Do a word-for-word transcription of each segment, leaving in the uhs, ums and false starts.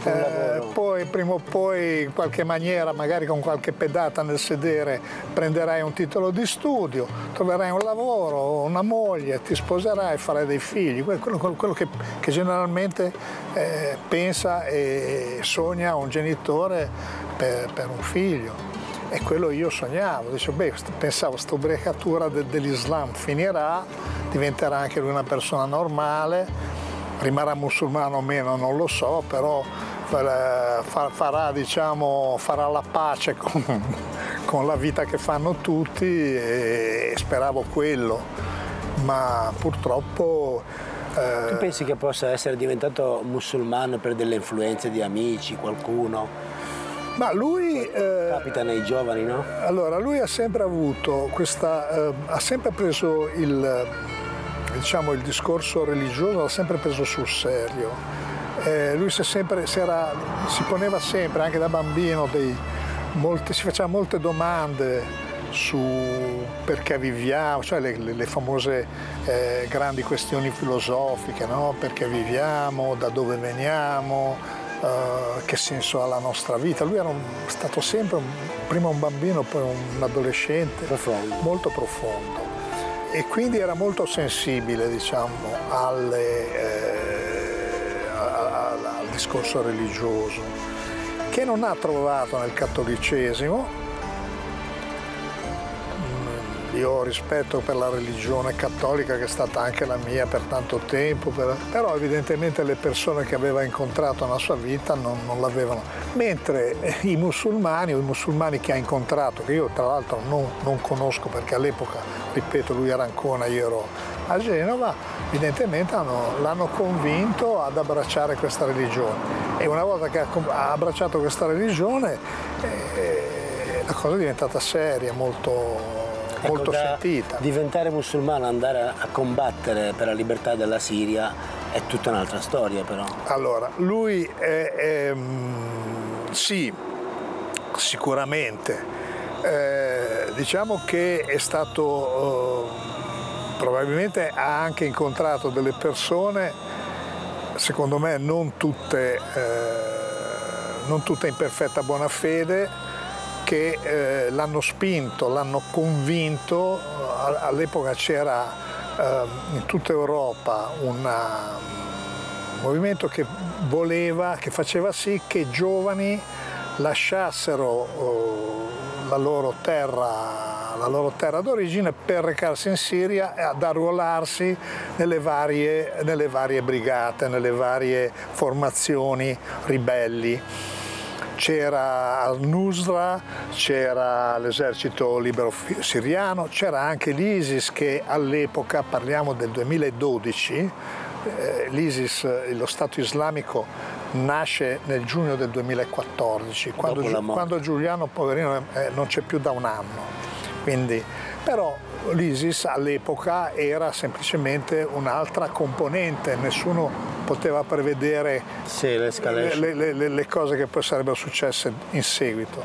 eh, poi prima o poi in qualche maniera, magari con qualche pedata nel sedere, prenderai un titolo di studio, troverai un lavoro, una moglie, ti sposerai, farai dei figli, quello, quello che, che generalmente eh, pensa e sogna un genitore per, per un figlio. E quello io sognavo, dicevo, beh, pensavo questa ubriacatura de, dell'Islam finirà, diventerà anche lui una persona normale, rimarrà musulmano o meno non lo so, però farà, diciamo, farà la pace con, con la vita che fanno tutti e speravo quello, ma purtroppo... Eh... Tu pensi che possa essere diventato musulmano per delle influenze di amici, qualcuno? Ma lui... Eh, capita nei giovani, no? Allora, lui ha sempre avuto questa... Eh, ha sempre preso il, diciamo, il discorso religioso, l'ha sempre preso sul serio. Eh, lui si, è sempre, si, era, si poneva sempre, anche da bambino, dei, molte, si faceva molte domande su perché viviamo, cioè le, le, le famose eh, grandi questioni filosofiche, no? Perché viviamo, da dove veniamo, Uh, che senso ha la nostra vita. Lui era un, stato sempre un, prima un bambino, poi un adolescente profondo. molto profondo e quindi era molto sensibile, diciamo, alle, eh, al, al discorso religioso, che non ha trovato nel cattolicesimo. Io ho rispetto per la religione cattolica, che è stata anche la mia per tanto tempo, per... però evidentemente le persone che aveva incontrato nella sua vita non, non l'avevano. Mentre i musulmani, o i musulmani che ha incontrato, che io tra l'altro non, non conosco perché all'epoca, ripeto, lui era a Ancona, io ero a Genova, evidentemente hanno, l'hanno convinto ad abbracciare questa religione. E una volta che ha, ha abbracciato questa religione, eh, la cosa è diventata seria, molto... molto ecco, sentita. Diventare musulmano, andare a combattere per la libertà della Siria è tutta un'altra storia, però. Allora, lui è, è sì, sicuramente. Eh, diciamo che è stato, eh, probabilmente ha anche incontrato delle persone, secondo me non tutte, eh, non tutte in perfetta buona fede, che eh, l'hanno spinto, l'hanno convinto. All'epoca c'era eh, in tutta Europa una, un movimento che voleva, che faceva sì che i giovani lasciassero eh, la loro terra, la loro terra d'origine per recarsi in Siria e ad arruolarsi nelle varie, nelle varie brigate, nelle varie formazioni ribelli. C'era al-Nusra, c'era l'esercito libero siriano, c'era anche l'ISIS che all'epoca, parliamo del duemiladodici, eh, l'ISIS, lo Stato islamico, nasce nel giugno del duemilaquattordici, quando, quando Giuliano poverino eh, non c'è più da un anno. Quindi, però l'ISIS all'epoca era semplicemente un'altra componente, nessuno poteva prevedere sì, le, le, le, le cose che poi sarebbero successe in seguito.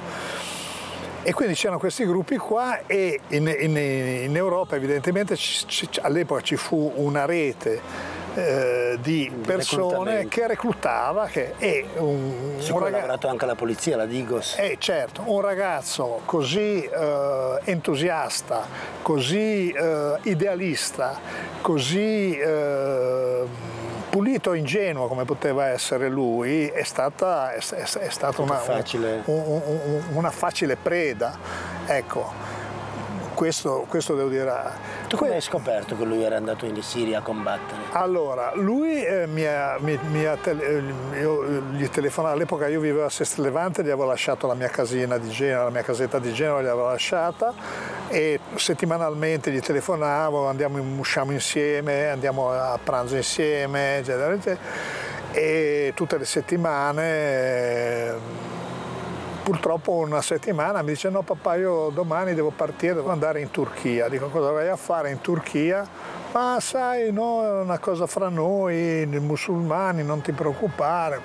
E quindi c'erano questi gruppi qua e in, in, in Europa evidentemente all'epoca ci fu una rete eh, di persone che reclutava, che è un, su un cui ragazzo, ha lavorato anche la polizia, la Digos. Eh, certo, un ragazzo così eh, entusiasta, così eh, idealista, così eh, pulito e ingenuo come poteva essere lui, è stata, è, è, è stata una, facile. Un, un, un, una facile preda. Ecco, questo, questo devo dire. Tu come hai scoperto che lui era andato in Siria a combattere? Allora, lui eh, mi ha, mi, mi ha tele, io gli telefonavo, all'epoca io vivevo a Sestri Levante, gli avevo lasciato la mia casina di Genova, la mia casetta di Genova gli avevo lasciata e settimanalmente gli telefonavo, andiamo in, usciamo insieme, andiamo a pranzo insieme, eccetera, eccetera. E tutte le settimane, eh, purtroppo una settimana mi dice no papà, io domani devo partire, devo andare in Turchia. Dico cosa vai a fare in Turchia? Ma sai, no, è una cosa fra noi, musulmani, non ti preoccupare.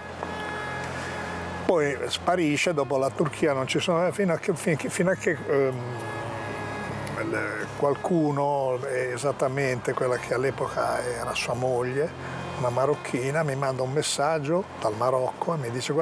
Poi sparisce, dopo la Turchia non ci sono, fino a che, fino a che ehm, qualcuno, esattamente quella che all'epoca era sua moglie, una marocchina, mi manda un messaggio dal Marocco e mi dice